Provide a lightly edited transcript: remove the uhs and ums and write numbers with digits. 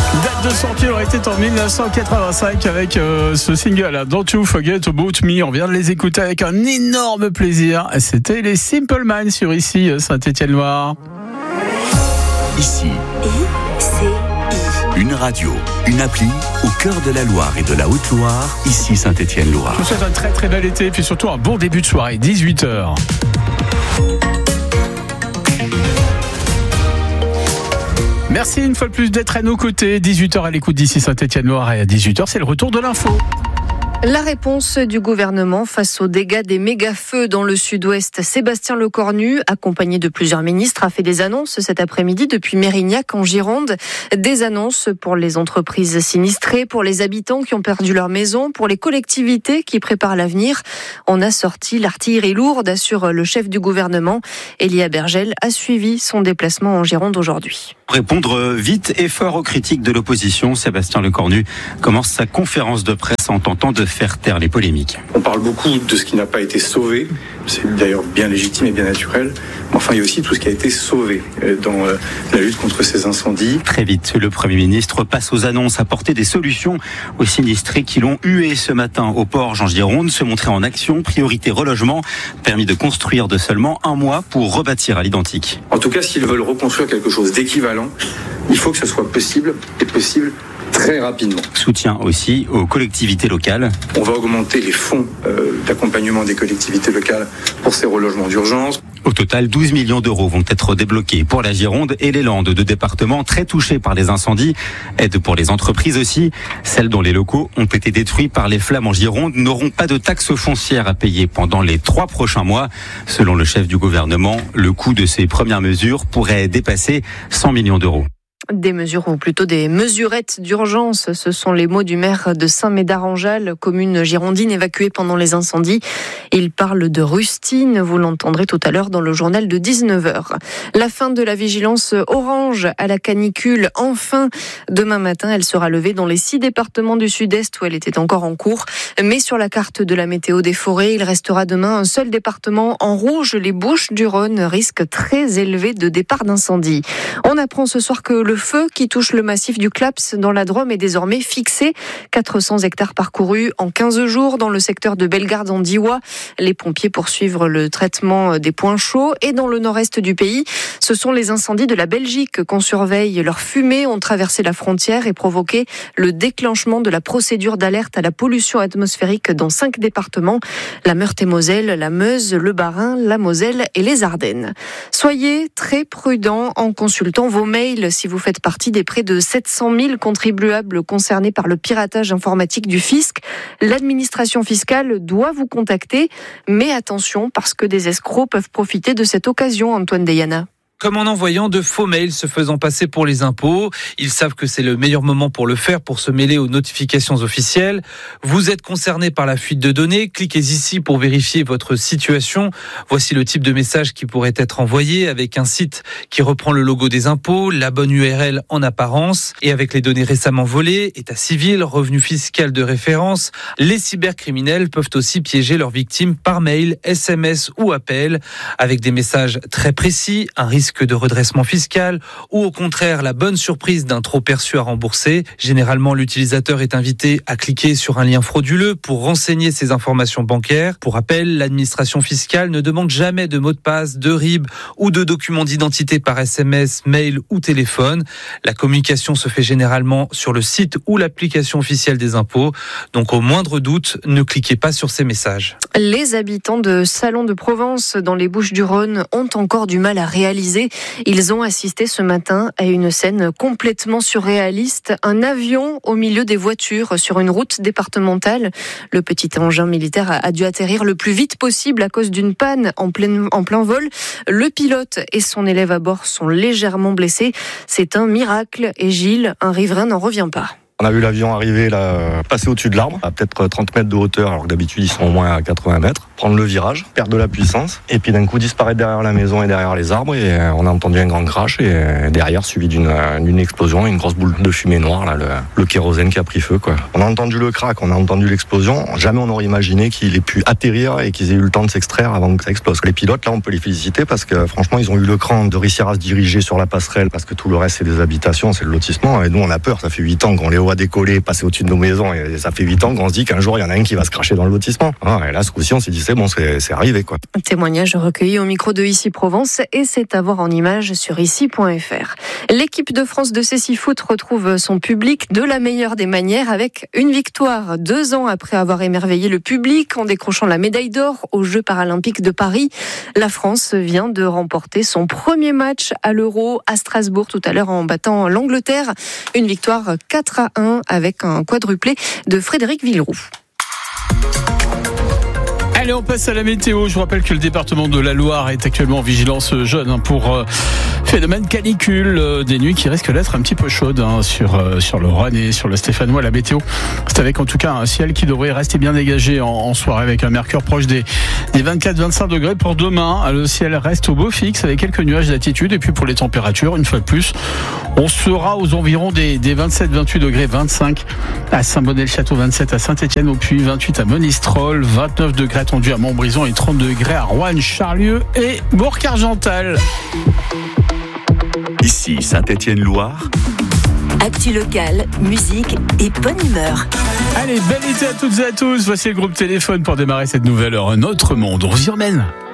Date de sortie aurait été en 1985 avec ce single Don't You Forget About Me. On vient de les écouter avec un énorme plaisir. C'était les Simple Minds sur ici Saint-Étienne-Loire. Ici, une radio, une appli au cœur de la Loire et de la Haute-Loire. Ici Saint-Étienne-Loire. Je vous souhaite un très très bel été et puis surtout un bon début de soirée, 18h. Merci une fois de plus d'être à nos côtés. 18h à l'écoute d'ici Saint-Étienne-Loire et à 18h, c'est le retour de l'info. La réponse du gouvernement face aux dégâts des méga-feux dans le sud-ouest. Sébastien Lecornu, accompagné de plusieurs ministres, a fait des annonces cet après-midi depuis Mérignac en Gironde. Des annonces pour les entreprises sinistrées, pour les habitants qui ont perdu leur maison, pour les collectivités qui préparent l'avenir. On a sorti l'artillerie lourde, assure le chef du gouvernement. Elia Bergel a suivi son déplacement en Gironde aujourd'hui. Pour répondre vite et fort aux critiques de l'opposition, Sébastien Lecornu commence sa conférence de presse en tentant de faire taire les polémiques. On parle beaucoup de ce qui n'a pas été sauvé, c'est d'ailleurs bien légitime et bien naturel, mais enfin il y a aussi tout ce qui a été sauvé dans la lutte contre ces incendies. Très vite, le Premier ministre passe aux annonces, apporter des solutions aux sinistrés qui l'ont hué ce matin au Porge en Gironde, se montrer en action, priorité relogement, permis de construire de seulement un mois pour rebâtir à l'identique. En tout cas, s'ils veulent reconstruire quelque chose d'équivalent, il faut que ce soit possible et possible très rapidement. Soutien aussi aux collectivités locales. On va augmenter les fonds d'accompagnement des collectivités locales pour ces relogements d'urgence. Au total, 12 millions d'euros vont être débloqués pour la Gironde et les Landes, deux départements très touchés par les incendies. Aide pour les entreprises aussi. Celles dont les locaux ont été détruits par les flammes en Gironde n'auront pas de taxes foncières à payer pendant les 3 prochains mois. Selon le chef du gouvernement, le coût de ces premières mesures pourrait dépasser 100 millions d'euros. Des mesures, ou plutôt des mesurettes d'urgence, ce sont les mots du maire de Saint-Médard-en-Jalles, commune girondine évacuée pendant les incendies. Il parle de rustine, vous l'entendrez tout à l'heure dans le journal de 19h. La fin de la vigilance orange à la canicule, enfin. Demain matin, elle sera levée dans les 6 départements du sud-est où elle était encore en cours. Mais sur la carte de la météo des forêts, il restera demain un seul département en rouge, les Bouches-du-Rhône, risque très élevé de départ d'incendie. On apprend ce soir que le feu qui touche le massif du Claps dans la Drôme est désormais fixé. 400 hectares parcourus en 15 jours dans le secteur de Bellegarde en Diois. Les pompiers poursuivent le traitement des points chauds. Et dans le nord-est du pays, ce sont les incendies de la Belgique qu'on surveille. Leurs fumées ont traversé la frontière et provoqué le déclenchement de la procédure d'alerte à la pollution atmosphérique dans 5 départements. La Meurthe-et-Moselle, la Meuse, le Bas-Rhin, la Moselle et les Ardennes. Soyez très prudents en consultant vos mails si vous faites partie des près de 700 000 contribuables concernés par le piratage informatique du fisc. L'administration fiscale doit vous contacter, mais attention parce que des escrocs peuvent profiter de cette occasion, Antoine Deyana. Comme en envoyant de faux mails se faisant passer pour les impôts. Ils savent que c'est le meilleur moment pour le faire, pour se mêler aux notifications officielles. Vous êtes concerné par la fuite de données. Cliquez ici pour vérifier votre situation. Voici le type de message qui pourrait être envoyé avec un site qui reprend le logo des impôts, la bonne URL en apparence et avec les données récemment volées, état civil, revenu fiscal de référence. Les cybercriminels peuvent aussi piéger leurs victimes par mail, SMS ou appel avec des messages très précis, un risque de redressement fiscal ou au contraire la bonne surprise d'un trop perçu à rembourser. Généralement, l'utilisateur est invité à cliquer sur un lien frauduleux pour renseigner ses informations bancaires. Pour rappel, l'administration fiscale ne demande jamais de mot de passe, de RIB ou de documents d'identité par SMS, mail ou téléphone. La communication se fait généralement sur le site ou l'application officielle des impôts. Donc au moindre doute, ne cliquez pas sur ces messages. Les habitants de Salon de Provence dans les Bouches-du-Rhône ont encore du mal à réaliser. Ils ont assisté ce matin à une scène complètement surréaliste. Un avion au milieu des voitures sur une route départementale. Le petit engin militaire a dû atterrir le plus vite possible à cause d'une panne en plein vol. Le pilote et son élève à bord sont légèrement blessés. C'est un miracle et Gilles, un riverain, n'en revient pas. On a vu l'avion arriver là, passer au-dessus de l'arbre, à peut-être 30 mètres de hauteur, alors que d'habitude ils sont au moins à 80 mètres. Prendre le virage, perdre de la puissance, et puis d'un coup disparaître derrière la maison et derrière les arbres. Et on a entendu un grand crash, et derrière suivi d'une explosion, une grosse boule de fumée noire, là, le kérosène qui a pris feu, quoi. On a entendu le crack, on a entendu l'explosion. Jamais on aurait imaginé qu'il ait pu atterrir et qu'ils aient eu le temps de s'extraire avant que ça explose. Les pilotes, là, on peut les féliciter parce que franchement, ils ont eu le cran de réussir à se diriger sur la passerelle, parce que tout le reste, c'est des habitations, c'est le lotissement. Et nous, on a peur. Ça fait 8 ans qu'on les voit décoller, passer au-dessus de nos maisons, et ça fait 8 ans qu'on se dit qu'un jour, il y en a un qui va se cracher dans le lotissement. Et là, ce coup-ci, on s'est dit, c'est bon, c'est arrivé, quoi. Témoignage recueilli au micro de Ici Provence, et c'est à voir en images sur ici.fr. L'équipe de France de cécifoot retrouve son public de la meilleure des manières avec une victoire 2 ans après avoir émerveillé le public en décrochant la médaille d'or aux Jeux paralympiques de Paris. La France vient de remporter son premier match à l'Euro à Strasbourg tout à l'heure en battant l'Angleterre. Une victoire 4-1 avec un quadruplé de Frédéric Villeroux. Allez, on passe à la météo. Je vous rappelle que le département de la Loire est actuellement en vigilance jaune pour phénomène canicule, des nuits qui risquent d'être un petit peu chaudes sur le Rhône et sur le Stéphanois. La météo, c'est avec en tout cas un ciel qui devrait rester bien dégagé en soirée avec un mercure proche des 24-25 degrés pour demain. Le ciel reste au beau fixe avec quelques nuages d'altitude, et puis pour les températures, une fois de plus, on sera aux environs des 27-28 degrés, 25 à Saint-Bonnet-le-Château, 27 à Saint-Étienne au Puy, 28 à Monistrol, 29 degrés attendu à Montbrison et 30 degrés à Roanne, Charlieu et Bourg-Argental. Ici Saint-Étienne-Loire. Actu locale, musique et bonne humeur. Allez, bel été à toutes et à tous. Voici le groupe Téléphone pour démarrer cette nouvelle heure. Un autre monde, on s'y emmène.